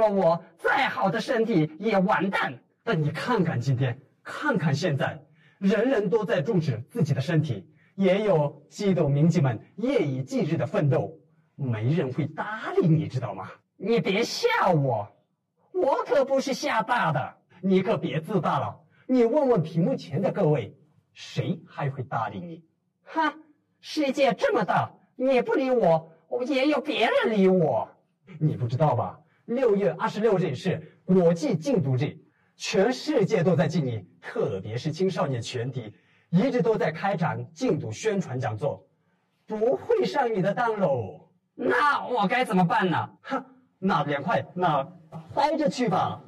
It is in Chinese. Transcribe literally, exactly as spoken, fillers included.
有我再好的身体也完蛋。 但你看看今天，看看现在，人人都在重视自己的身体，也有激斗民警们夜以继日的奋斗，没人会搭理你，知道吗？ 你别吓我，我可不是吓大的。 你可别自大了，你问问屏幕前的各位，谁还会搭理你？ 哈，世界这么大，你不理我，也有别人理我。 你不知道吧？六月二十六日是国际禁毒日，全世界都在禁你，特别是青少年群体，一直都在开展禁毒宣传讲座，不会上你的当喽。 那我该怎么办呢？ 哼，那凉快，那待着去吧。